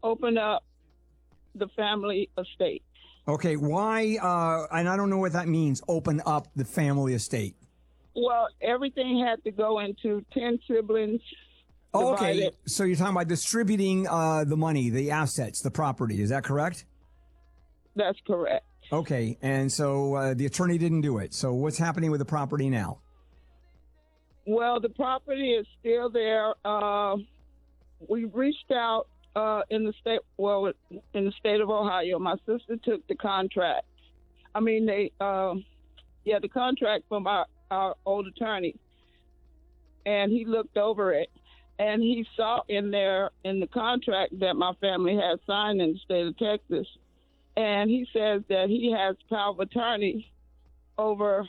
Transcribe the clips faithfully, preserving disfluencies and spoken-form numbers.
open up the family estate. Okay, why, uh, and I don't know what that means, open up the family estate. Well, everything had to go into ten siblings. Oh, okay, divided. so you're talking about distributing uh, the money, the assets, the property. Is that correct? That's correct. Okay, and so uh, the attorney didn't do it. So what's happening with the property now? Well, the property is still there. Uh, we reached out uh, in the state, well, in the state of Ohio. My sister took the contract. I mean, they, uh, yeah, the contract from our, our old attorney, and he looked over it, and he saw in there in the contract that my family had signed in the state of Texas, and he says that he has power of attorney over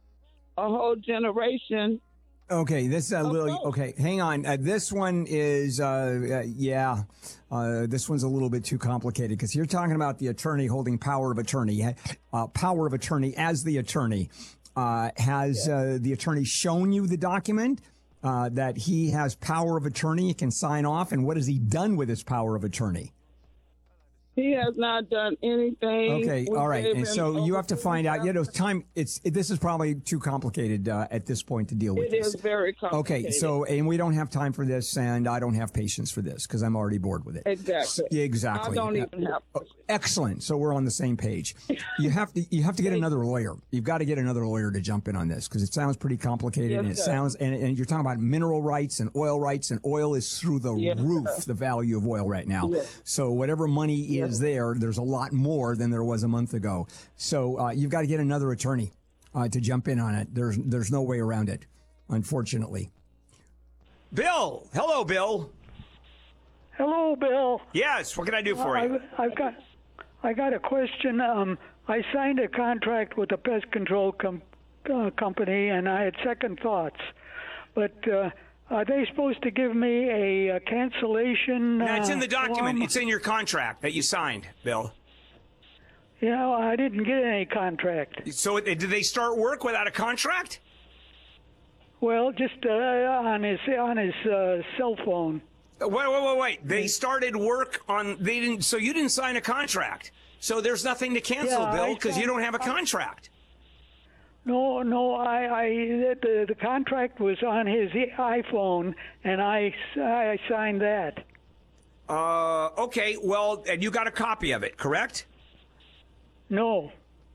a whole generation. Okay, this is a little, okay, hang on. Uh, this one is, uh, uh, yeah, uh, this one's a little bit too complicated because you're talking about the attorney holding power of attorney, uh, power of attorney as the attorney. Uh, has uh, the attorney shown you the document uh, that he has power of attorney, he can sign off, and what has he done with his power of attorney? He has not done anything. Okay, We all right. gave And him so you over have to find out, you know, time, it's, it, this is probably too complicated uh, at this point to deal with It this. is very complicated. Okay, so, and we don't have time for this, and I don't have patience for this because I'm already bored with it. Exactly. Yeah, exactly. I don't even have. Oh, excellent. So we're on the same page. You have to, you have to get another lawyer. You've got to get another lawyer to jump in on this because it sounds pretty complicated, Yes, and it sir. sounds, and, and you're talking about mineral rights and oil rights, and oil is through the Yes, roof, sir. the value of oil right now. Yes. So whatever money Yes. is there, there's a lot more than there was a month ago. So uh, you've got to get another attorney uh, to jump in on it. There's there's no way around it, unfortunately. Bill, hello, Bill. Hello, Bill. Yes, what can I do for you? I've, I've got, I got a question. Um, I signed a contract with a pest control com- uh, company, and I had second thoughts. But uh, are they supposed to give me a, a cancellation? That's uh, in the document. form? It's in your contract that you signed, Bill. You know, I didn't get any contract. So it- did they start work without a contract? Well, just uh, on his on his uh, cell phone. Wait, wait, wait, wait. They started work on, they didn't, so you didn't sign a contract. So there's nothing to cancel, Yeah, Bill, I because you signed- don't have a contract. No, no, I, I the, the contract was on his iPhone, and I, I signed that. Uh, okay, well, and you got a copy of it, correct? No.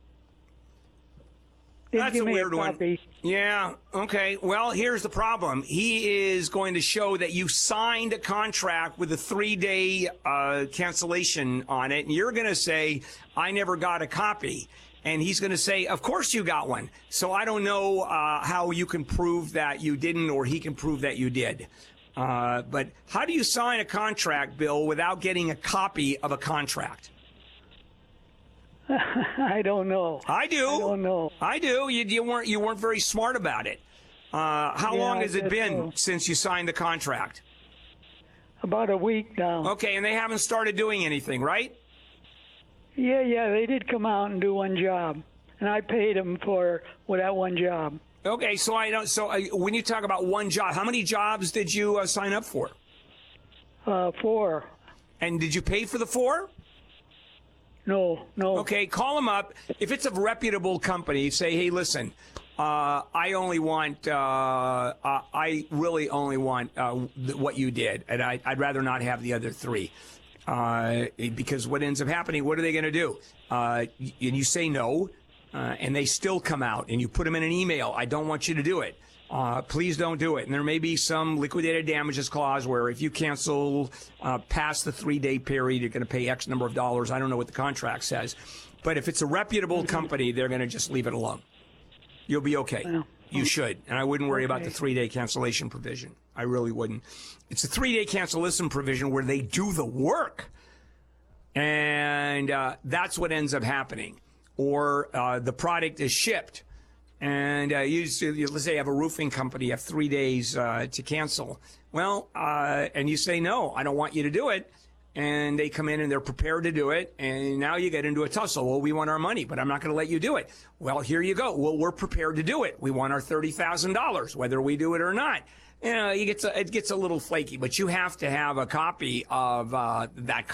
Didn't That's give a me weird one. copy. Yeah, okay. Well, here's the problem. He is going to show that you signed a contract with a three-day uh, cancellation on it, and you're going to say, I never got a copy. And he's going to say, of course you got one. So I don't know uh, how you can prove that you didn't or he can prove that you did. Uh, but how do you sign a contract, Bill, without getting a copy of a contract? I don't know. I do. I don't know. I do. You, you weren't you weren't very smart about it. Uh, how Yeah, long I has it guess been so. since you signed the contract? About a week now. Okay, and they haven't started doing anything, right? Yeah, yeah, they did come out and do one job, and I paid them for with that one job. Okay, so I don't. So uh, when you talk about one job, how many jobs did you uh, sign up for? Uh, four. And did you pay for the four? No, no. Okay, call them up. If it's a reputable company, say, hey, listen, uh, I only want, uh, uh, I really only want uh, th- what you did, and I, I'd rather not have the other three. Uh, because what ends up happening, what are they going to do? Uh, y- and you say no, uh, and they still come out, and you put them in an email. I don't want you to do it. Uh, please don't do it. And there may be some liquidated damages clause where if you cancel uh, past the three-day period, you're going to pay X number of dollars. I don't know what the contract says. But if it's a reputable company, they're going to just leave it alone. You'll be okay. Well, You should. And I wouldn't worry about the Okay. three-day cancellation provision. I really wouldn't. It's a three-day cancellation provision where they do the work. And uh, that's what ends up happening. Or uh, the product is shipped. And uh, you, you, let's say you have a roofing company, you have three days uh, to cancel. Well, uh, and you say, no, I don't want you to do it. And they come in and they're prepared to do it. And now you get into a tussle. Well, we want our money, but I'm not going to let you do it. Well, here you go. Well, we're prepared to do it. We want our thirty thousand dollars, whether we do it or not. You know, it gets a, it gets a little flaky, but you have to have a copy of uh, that